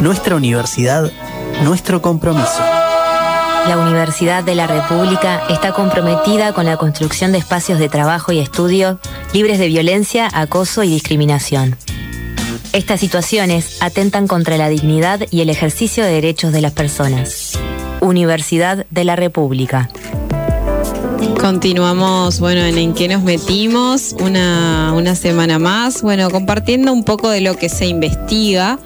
Nuestra universidad, nuestro compromiso. La Universidad de la República está comprometida con la construcción de espacios de trabajo y estudio libres de violencia, acoso y discriminación. Estas situaciones atentan contra la dignidad y el ejercicio de derechos de las personas. Universidad de la República. Continuamos, en qué nos metimos una semana más, compartiendo un poco de lo que se investiga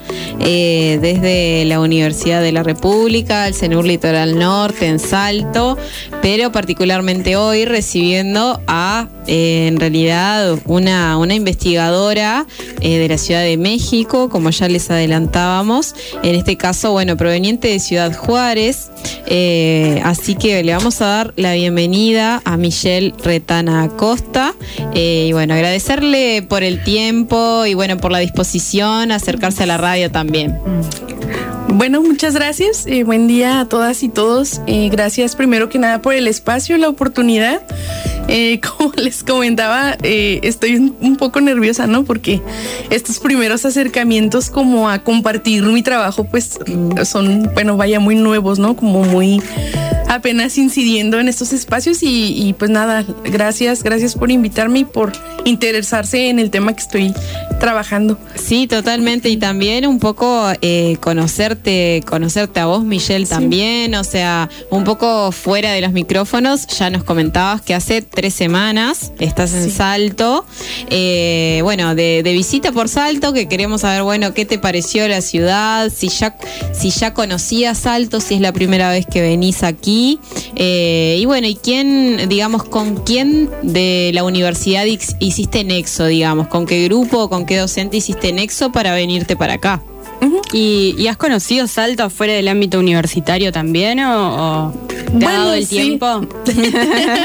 desde la Universidad de la República, el CENUR Litoral Norte, en Salto, pero particularmente hoy recibiendo a, en realidad, una investigadora de la Ciudad de México, como ya les adelantábamos, en este caso, proveniente de Ciudad Juárez, así que le vamos a dar la bienvenida a Michelle Retana Acosta, y agradecerle por el tiempo y por la disposición a acercarse a la radio también. Bueno, muchas gracias, buen día a todas y todos, gracias primero que nada por el espacio, la oportunidad. Como les comentaba, estoy un poco nerviosa, ¿no? Porque estos primeros acercamientos como a compartir mi trabajo, pues son, muy nuevos, ¿no? Como muy apenas incidiendo en estos espacios y pues nada, gracias por invitarme y por interesarse en el tema que estoy trabajando. Sí, totalmente, y también un poco conocerte a vos, Michelle, también, sí. Un poco fuera de los micrófonos, ya nos comentabas que hace 3 semanas estás en Salto, de visita por Salto, que queremos saber, qué te pareció la ciudad, si ya conocías Salto, si es la primera vez que venís aquí, y con quién de la universidad hiciste nexo, con qué grupo, con qué docente hiciste nexo para venirte para acá. Uh-huh. ¿Y has conocido Salto fuera del ámbito universitario también o te ha dado el tiempo?